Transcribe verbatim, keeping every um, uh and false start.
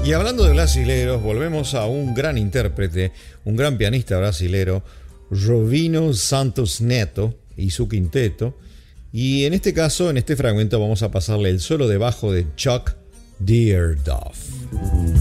Y hablando de brasileros, volvemos a un gran intérprete, un gran pianista brasilero, Robinho Santos Neto y su quinteto. Y en este caso, en este fragmento, vamos a pasarle el solo de bajo de Chuck Dearduff.